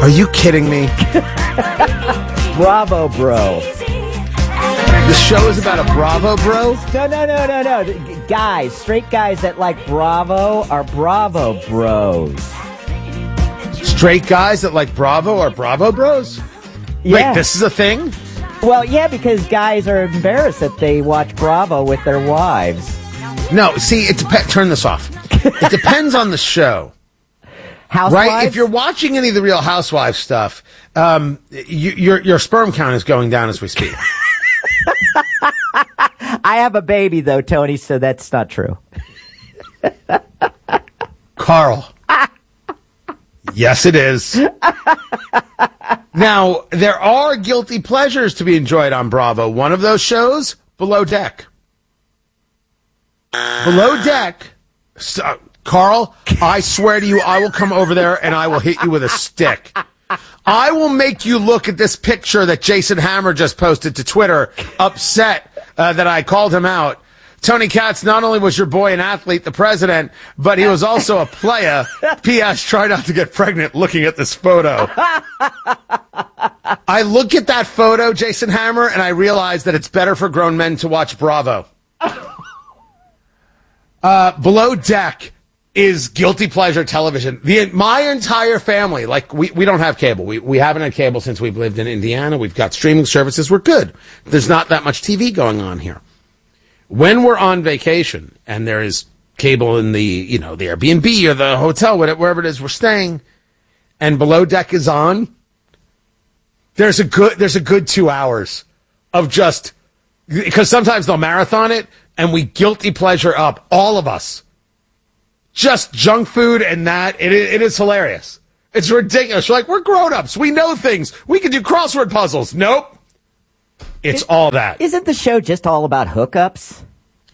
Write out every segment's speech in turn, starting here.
Are you kidding me? Bravo, bro. The show is about a Bravo bro? No. Guys, straight guys that like Bravo are Bravo bros. Straight guys that like Bravo are Bravo bros? Yeah. Wait, this is a thing? Well, yeah, because guys are embarrassed that they watch Bravo with their wives. No, see, turn this off. It depends on the show. Housewives? Right? If you're watching any of the Real Housewives stuff, your sperm count is going down as we speak. I have a baby, though, Tony, so that's not true. Carl. Yes, it is. Now, there are guilty pleasures to be enjoyed on Bravo. One of those shows, Below Deck. Below Deck. Carl, I swear to you, I will come over there and I will hit you with a stick. I will make you look at this picture that Jason Hammer just posted to Twitter, upset that I called him out. Tony Katz, not only was your boy an athlete, the president, but he was also a playa. P.S. Try not to get pregnant looking at this photo. I look at that photo, Jason Hammer, and I realize that it's better for grown men to watch Bravo. Below Deck is guilty pleasure television. My entire family, like we don't have cable. We haven't had cable since we've lived in Indiana. We've got streaming services. We're good. There's not that much TV going on here. When we're on vacation and there is cable in the Airbnb or the hotel, wherever it is we're staying, and Below Deck is on, there's a good 2 hours of just, because sometimes they'll marathon it and we guilty pleasure up, all of us. Just junk food and that. It is hilarious. It's ridiculous. We're grown-ups. We know things. We can do crossword puzzles. Nope. It's all that. Isn't the show just all about hookups?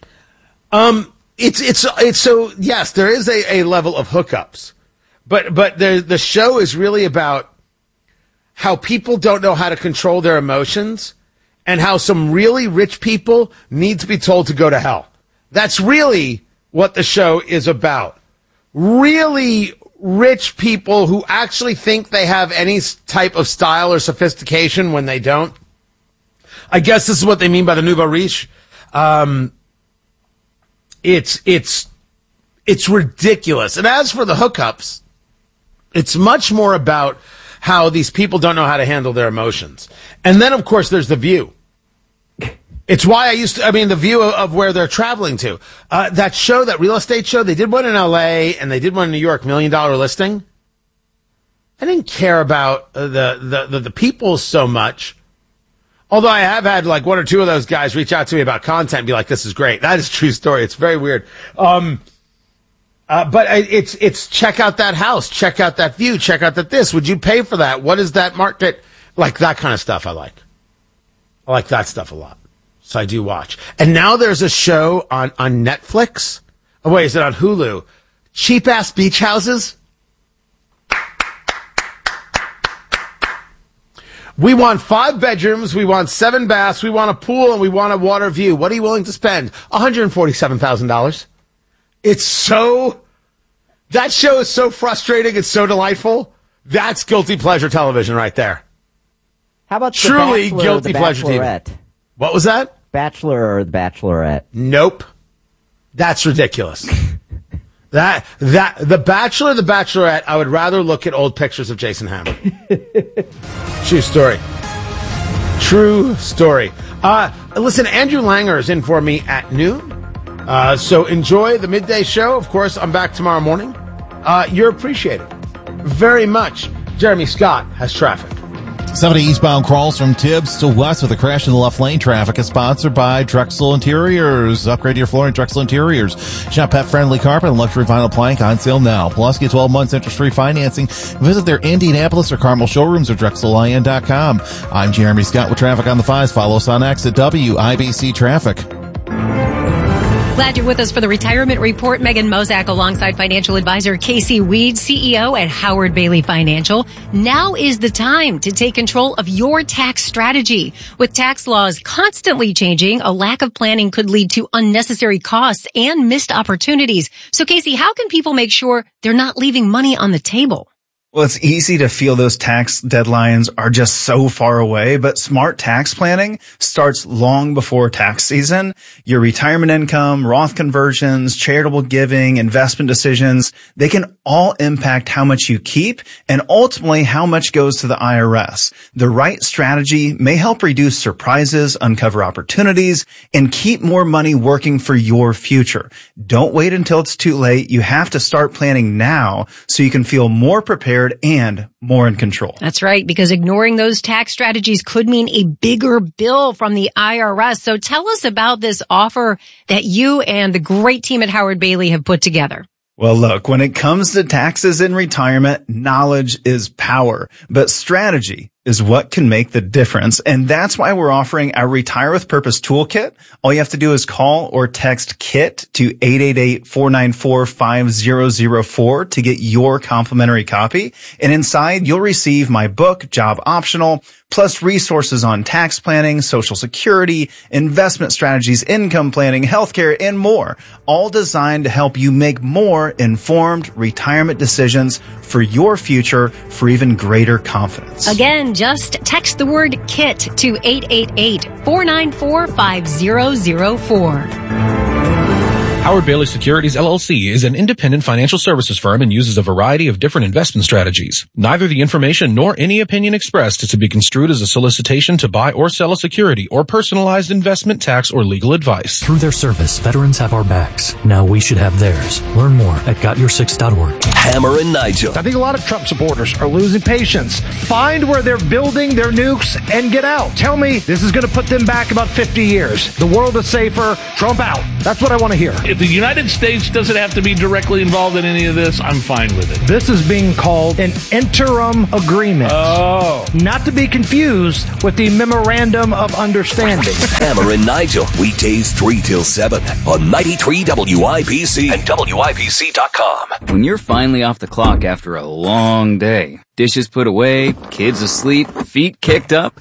It's so, yes, there is a level of hookups, but the show is really about how people don't know how to control their emotions and how some really rich people need to be told to go to hell. That's really what the show is about. Really rich people who actually think they have any type of style or sophistication when they don't. I guess this is what they mean by the nouveau riche. It's ridiculous. And as for the hookups, it's much more about how these people don't know how to handle their emotions. And then, of course, there's The View. It's why The View of where they're traveling to. That show, that real estate show, they did one in LA and they did one in New York, $1 Million Listing. I didn't care about the people so much. Although I have had like one or two of those guys reach out to me about content and be like, this is great. That is a true story. It's very weird. But it's check out that house, check out that view, check out that this. Would you pay for that? What is that market? Like that kind of stuff I like. I like that stuff a lot. So I do watch. And now there's a show on Netflix. Oh, wait, is it on Hulu? Cheap ass beach houses. We want 5 bedrooms, we want 7 baths, we want a pool, and we want a water view. What are you willing to spend? $147,000. That show is so frustrating, it's so delightful. That's guilty pleasure television right there. How about truly The Bachelor guilty or the pleasure Bachelorette? TV. What was that? Bachelor or the Bachelorette? Nope. That's ridiculous. The Bachelor, the Bachelorette, I would rather look at old pictures of Jason Hammer. True story. True story. Listen, Andrew Langer is in for me at noon. So enjoy the midday show. Of course, I'm back tomorrow morning. You're appreciated very much. Jeremy Scott has traffic. 70 eastbound crawls from Tibbs to West with a crash in the left lane. Traffic is sponsored by Drexel Interiors. Upgrade your flooring, Drexel Interiors. Shop pet-friendly carpet and luxury vinyl plank on sale now. Plus, get 12 months interest-free financing. Visit their Indianapolis or Carmel showrooms or DrexelIN.com. I'm Jeremy Scott with traffic on the 5s. Follow us on X at WIBC Traffic. Glad you're with us for the Retirement Report. Megan Mozak alongside financial advisor Casey Weed, CEO at Howard Bailey Financial. Now is the time to take control of your tax strategy. With tax laws constantly changing, a lack of planning could lead to unnecessary costs and missed opportunities. So Casey, how can people make sure they're not leaving money on the table? Well, it's easy to feel those tax deadlines are just so far away, but smart tax planning starts long before tax season. Your retirement income, Roth conversions, charitable giving, investment decisions, they can all impact how much you keep and ultimately how much goes to the IRS. The right strategy may help reduce surprises, uncover opportunities, and keep more money working for your future. Don't wait until it's too late. You have to start planning now so you can feel more prepared and more in control. That's right, because ignoring those tax strategies could mean a bigger bill from the IRS. So tell us about this offer that you and the great team at Howard Bailey have put together. Well, look, when it comes to taxes in retirement, knowledge is power, but strategy is what can make the difference. And that's why we're offering our Retire with Purpose Toolkit. All you have to do is call or text KIT to 888-494-5004 to get your complimentary copy. And inside, you'll receive my book, Job Optional, plus resources on tax planning, Social Security, investment strategies, income planning, healthcare, and more, all designed to help you make more informed retirement decisions for your future for even greater confidence. Again, just text the word KIT to 888-494-5004. Howard Bailey Securities LLC is an independent financial services firm and uses a variety of different investment strategies. Neither the information nor any opinion expressed is to be construed as a solicitation to buy or sell a security or personalized investment, tax, or legal advice. Through their service, veterans have our backs. Now we should have theirs. Learn more at GotYour6.org. Hammer and Nigel. I think a lot of Trump supporters are losing patience. Find where they're building their nukes and get out. Tell me this is going to put them back about 50 years. The world is safer. Trump out. That's what I want to hear. If the United States doesn't have to be directly involved in any of this, I'm fine with it. This is being called an interim agreement. Oh. Not to be confused with the Memorandum of Understanding. Hammer and Nigel, weekdays 3 till 7 on 93 WIBC and WIBC.com. When you're finally off the clock after a long day, dishes put away, kids asleep, feet kicked up,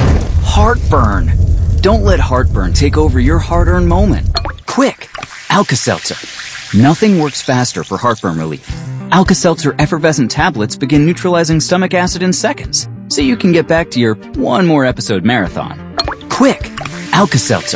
heartburn. Don't let heartburn take over your hard-earned moment. Quick, Alka-Seltzer. Nothing works faster for heartburn relief. Alka-Seltzer effervescent tablets begin neutralizing stomach acid in seconds, so you can get back to your one more episode marathon. Quick, Alka-Seltzer.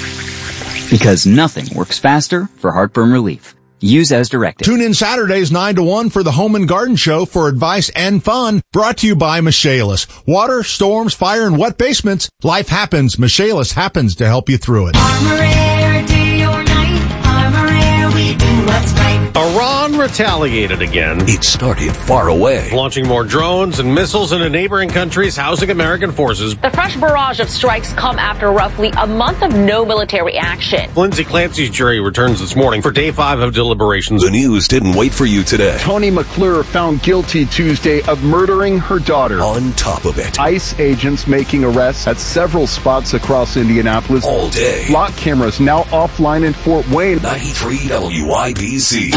Because nothing works faster for heartburn relief. Use as directed. Tune in Saturdays 9 to 1 for the Home and Garden Show for advice and fun. Brought to you by Michaelis. Water, storms, fire, and wet basements. Life happens. Michaelis happens to help you through it. Armor Air, day or night. Armor Air, we do what's right. Iran retaliated again. It started far away. Launching more drones and missiles into neighboring countries housing American forces. The fresh barrage of strikes come after roughly a month of no military action. Lindsay Clancy's jury returns this morning for day 5 of deliberations. The news didn't wait for you today. Tony McClure found guilty Tuesday of murdering her daughter. On top of it, ICE agents making arrests at several spots across Indianapolis. All day. Lock cameras now offline in Fort Wayne. 93 WIBC.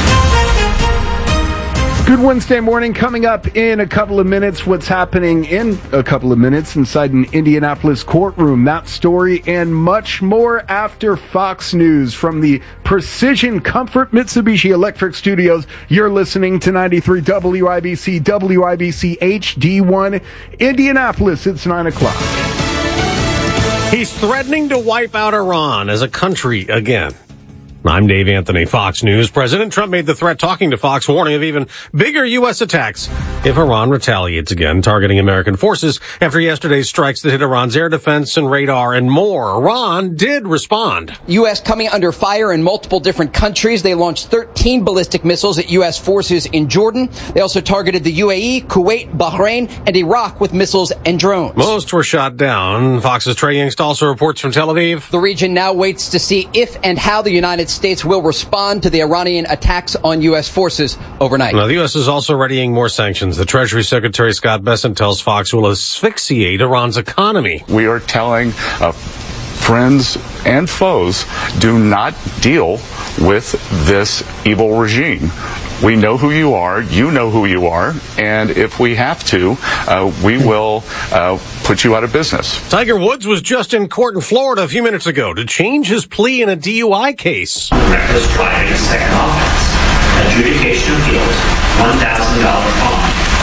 Good Wednesday morning. Coming up in a couple of minutes, what's happening in a couple of minutes inside an Indianapolis courtroom. That story and much more after Fox News from the Precision Comfort Mitsubishi Electric Studios. You're listening to 93 WIBC, WIBC HD1 Indianapolis. It's 9 o'clock. He's threatening to wipe out Iran as a country again. I'm Dave Anthony, Fox News. President Trump made the threat talking to Fox, warning of even bigger U.S. attacks if Iran retaliates again, targeting American forces after yesterday's strikes that hit Iran's air defense and radar and more. Iran did respond. U.S. coming under fire in multiple different countries. They launched 13 ballistic missiles at U.S. forces in Jordan. They also targeted the UAE, Kuwait, Bahrain, and Iraq with missiles and drones. Most were shot down. Fox's Trey Yingst also reports from Tel Aviv. The region now waits to see if and how the United States will respond to the Iranian attacks on U.S. forces overnight. Now, the U.S. is also readying more sanctions. The Treasury Secretary Scott Bessent tells Fox will asphyxiate Iran's economy. We are telling friends and foes, do not deal with this evil regime. We know who you are, you know who you are, and if we have to, we will put you out of business. Tiger Woods was just in court in Florida a few minutes ago to change his plea in a DUI case. Reckless driving a second offense. Adjudication appeals, $1,000 fine.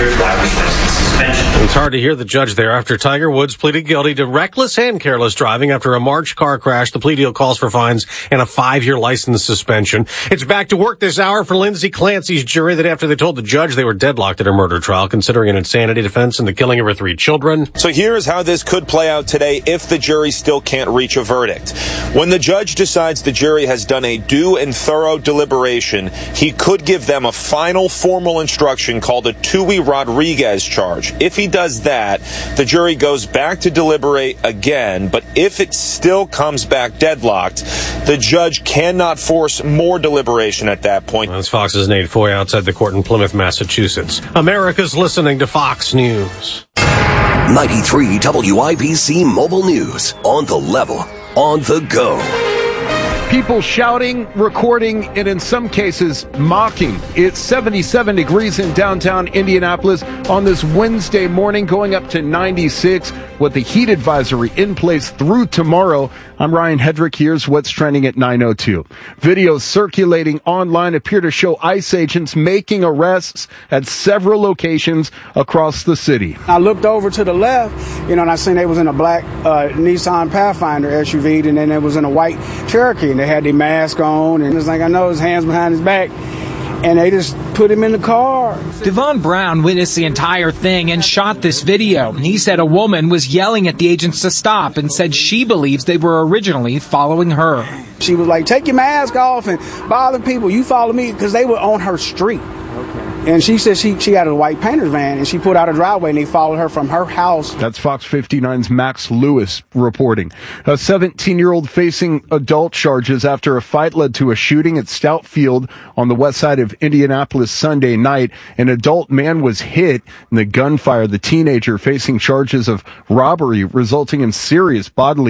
5-year driver's license suspension. It's hard to hear the judge there after Tiger Woods pleaded guilty to reckless and careless driving after a March car crash. The plea deal calls for fines and a 5-year license suspension. It's back to work this hour for Lindsay Clancy's jury that after they told the judge they were deadlocked at her murder trial, considering an insanity defense and the killing of her 3 children. So here is how this could play out today if the jury still can't reach a verdict. When the judge decides the jury has done a due and thorough deliberation, he could give them a final formal instruction called a Tui Rodriguez charge. If he does that, the jury goes back to deliberate again, but if it still comes back deadlocked, the judge cannot force more deliberation at that point. That's Fox's Nate Foy outside the court in Plymouth, Massachusetts. America's listening to Fox News. 93 WIBC Mobile News. On the level, on the go. People shouting, recording, and in some cases mocking. It's 77 degrees in downtown Indianapolis on this Wednesday morning, going up to 96 with the heat advisory in place through tomorrow. I'm Ryan Hedrick. Here's what's trending at 9:02. Videos circulating online appear to show ICE agents making arrests at several locations across the city. I looked over to the left, and I seen they was in a black Nissan Pathfinder SUV, and then they was in a white Cherokee, and they had their mask on, and it's like I know his hands behind his back. And they just put him in the car. Devon Brown witnessed the entire thing and shot this video. He said a woman was yelling at the agents to stop and said she believes they were originally following her. She was like, take your mask off and bother people. You follow me, because they were on her street. And she said she had a white painter's van, and she put out a driveway, and they followed her from her house. That's Fox 59's Max Lewis reporting. A 17-year-old facing adult charges after a fight led to a shooting at Stout Field on the west side of Indianapolis Sunday night. An adult man was hit in the gunfire. The teenager facing charges of robbery resulting in serious bodily